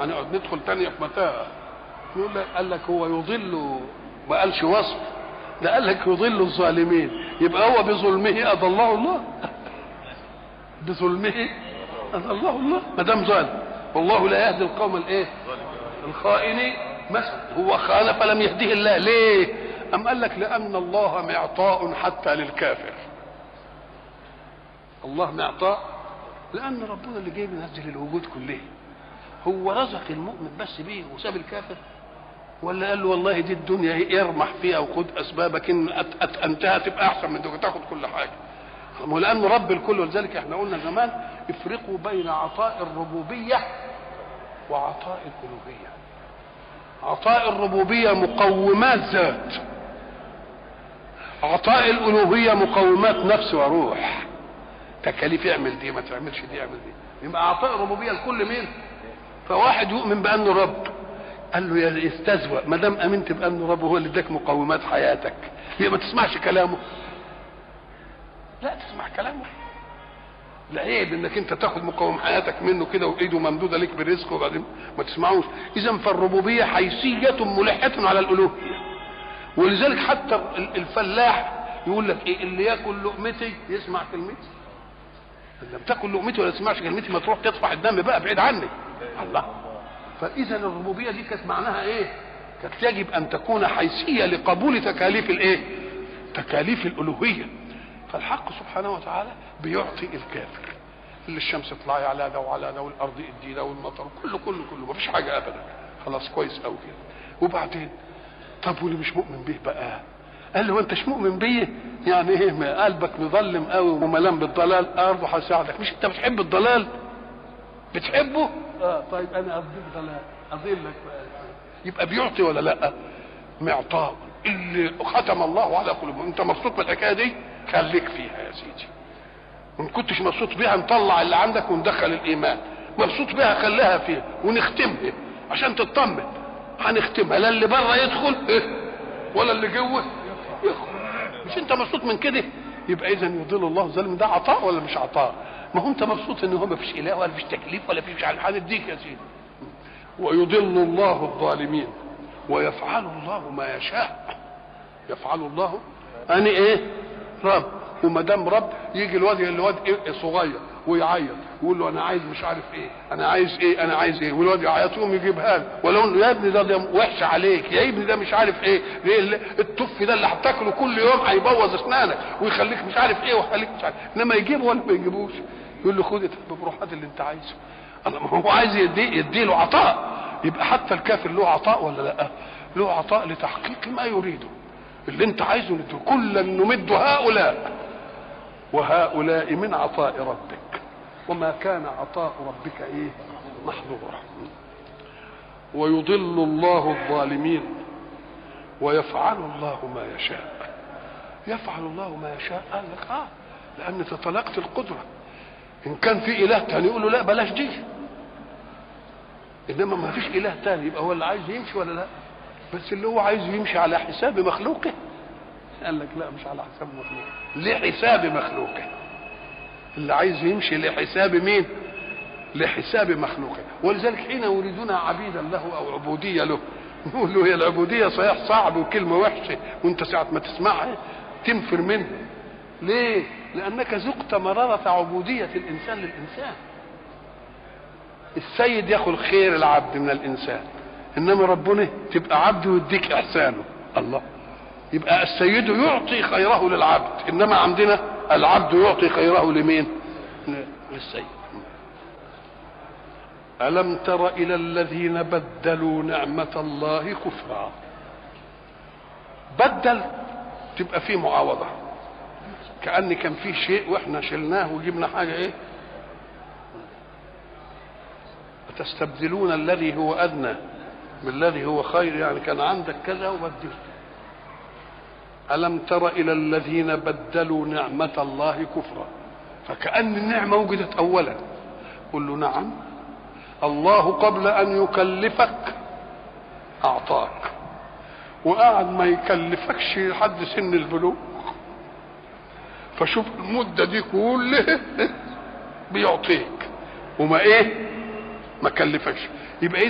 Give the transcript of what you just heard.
هنقعد ندخل تاني في متاهه. يقول لك قال لك هو يضل، ما قالش وصف ده، قال لك يضل الظالمين. يبقى هو بظلمه اضله الله بظلمه اضله الله ما دام ظالم. والله لا يهدي القوم الايه الخائنين. مثلا هو خان فلم يهديه الله ليه؟ أم قال لك لأن الله معطاء حتى للكافر. الله معطاء لأن ربنا اللي جاي بينزل الوجود كله. هو رزق المؤمن بس بيه وساب الكافر؟ ولا قال له والله دي الدنيا ارمح فيها وخد أسبابك إن أنتهى تبقى أحسن من دول تاخد كل حاجة. ولأنه رب الكل. ولذلك احنا قلنا زمان افرقوا بين عطاء الربوبية وعطاء الألوهية. عطاء الربوبية مقومات ذات، عطاء الألوهية مقومات نفس وروح. تكاليف اعمل دي ما تعملش دي اعمل دي. يبقى عطاء الربوبية لكل مين؟ فواحد يؤمن بأنه رب قال له يا استزوأ ما دام امنت بأنه رب هو اللي اداك مقومات حياتك يبقى ما تسمعش كلامه. لا تسمع كلامه. لا عيب انك انت تاخد مقوم حياتك منه كده وايده ممدوده لك بالرزق وبعدين ما تسمعوش. اذا فالربوبيه حيثيه ملحه على الالوهيه. ولذلك حتى الفلاح يقول لك ايه اللي ياكل لقمتي يسمع كلمتي. لم تاكل لقمتي ولا تسمعش كلمتي ما تروح تطفح الدم بقى بعيد عني. الله. فاذا الربوبيه دي كانت معناها ايه؟ كانت يجب ان تكون حيثيه لقبول تكاليف الايه؟ تكاليف الالوهيه. فالحق سبحانه وتعالى بيعطي الكافر اللي الشمس تطلع على ده وعلى ده والارض ادي ده والمطر كله مفيش حاجه ابدا. خلاص كويس قوي كده. وبعدين طب واللي مش مؤمن به بقى؟ قال له انت مش مؤمن بيه يعني ايه؟ ما قلبك مظلم قوي وملام بالضلال ارضه هساعدك. مش انت بتحب الضلال؟ بتحبه؟ طيب انا اضيف ضلال اضلك بقى. يبقى بيعطي ولا لا؟ معطاء اللي ختم الله على قلوبهم. انت مبسوط بالحكايه دي خليك فيها يا سيدي. وان كنتش مبسوط بيها نطلع اللي عندك وندخل الايمان. مبسوط بيها خليها فيها ونختمها عشان تطمن. هنختمها لا اللي بره يدخل ولا اللي جوه يخرج. مش انت مبسوط من كده؟ يبقى اذا يضل الله الظالم. ده عطاء ولا مش عطاء؟ ما هو انت مبسوط ان هو ما فيش اله ولا فيش تكليف ولا فيش هنديك يا سيدي. ويضل الله الظالمين ويفعل الله ما يشاء. يفعل الله أنا إيه؟ رب. وما دام رب يجي الواد إيه صغير ويعيط ويقول له أنا عايز مش عارف إيه، أنا عايز إيه، أنا عايز إيه، والواد يعيط يقوم يجيبها له. ولو يا ابني ده وحش عليك، يا ابني ده مش عارف إيه، ليه الطف ده اللي هتاكله كل يوم هيبوظ أسنانك ويخليك مش عارف إيه ويخليك مش عارف. إنما يجيبه ولا ما يجيبوش؟ يقول له خد بروح هات اللي أنت عايزه. ما هو عايز يديله عطاء. يبقى حتى الكافر له عطاء ولا لا؟ له عطاء لتحقيق ما يريده. اللي انت عايزه نديه. كلا نمد هؤلاء وهؤلاء من عطاء ربك وما كان عطاء ربك ايه؟ محظورا. ويضل الله الظالمين ويفعل الله ما يشاء. يفعل الله ما يشاء. قال لك لان تطلقت القدره. ان كان في اله تاني يقول له لا بلاش دي، انما ما فيش اله تاني يبقى هو اللي عايز يمشي ولا لا؟ بس اللي هو عايز يمشي على حساب مخلوقه. قال لك لا مش على حساب مخلوقه، لحساب مخلوقه. اللي عايز يمشي لحساب مين؟ لحساب مخلوقه. ولذلك حين يريدون عبيدا له او عبوديه له نقول له هي العبوديه صحيح صعب وكلمه وحشه وانت ساعه ما تسمعها تنفر منها. ليه؟ لانك ذقت مراره عبوديه الانسان للانسان. السيد ياخذ خير العبد من الانسان، انما ربنا تبقى عبد ويديك احسانه. الله. يبقى السيد يعطي خيره للعبد، انما عندنا العبد يعطي خيره لمين؟ للسيد. ألم تر إلى الذين بدلوا نعمة الله كفرا. بدل تبقى فيه معاوضة، كأن كان فيه شيء واحنا شلناه وجبنا حاجة ايه؟ تستبدلون الذي هو أدنى بالذي هو خير. يعني كان عندك كذا وبدلت. ألم تر إلى الذين بدلوا نعمة الله كفرا. فكأن النعمة وجدت أولا. قل له نعم، الله قبل أن يكلفك أعطاك، وقعد ما يكلفكش لحد سن البلوغ. فشوف المدة دي كلها بيعطيك وما ايه؟ ما كلفكش. يبقى